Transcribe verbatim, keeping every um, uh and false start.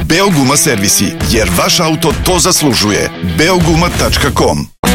Beoguma servisi, jer vaš auto to zaslužuje. beoguma tačka com